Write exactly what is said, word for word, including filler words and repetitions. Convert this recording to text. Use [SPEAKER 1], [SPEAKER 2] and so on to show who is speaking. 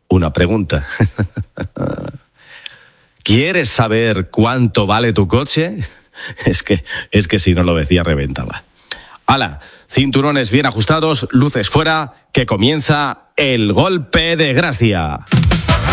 [SPEAKER 1] una pregunta. ¿Quieres saber cuánto vale tu coche? Es que, es que si no lo decía, reventaba. ¡Hala! Cinturones bien ajustados, luces fuera, que comienza el golpe de gracia.